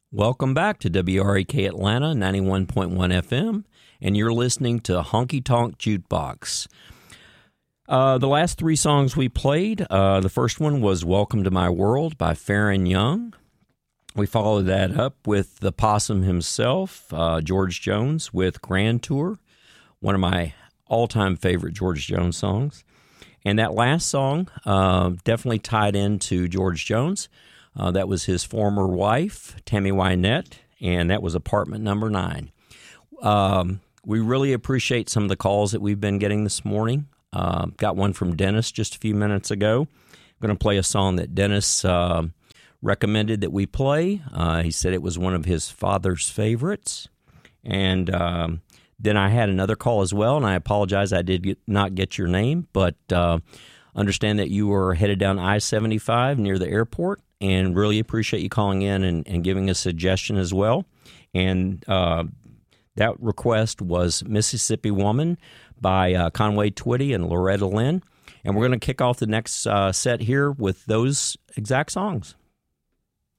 Welcome back to WREK Atlanta 91.1 FM, and you're listening to Honky Tonk Jukebox. The last three songs we played, the first one was Welcome to My World by Faron Young. We followed that up with the Possum himself, George Jones, with Grand Tour, one of my all-time favorite George Jones songs. And that last song definitely tied into George Jones. That was his former wife, Tammy Wynette, and that was Apartment Number 9. We really appreciate some of the calls that we've been getting this morning. Got one from Dennis just a few minutes ago. I'm going to play a song that Dennis recommended that we play. He said it was one of his father's favorites. And then I had another call as well, and I apologize I did not get your name, but understand that you were headed down I-75 near the airport, and really appreciate you calling in and giving a suggestion as well. And that request was Mississippi Woman by Conway Twitty and Loretta Lynn. And we're going to kick off the next set here with those exact songs.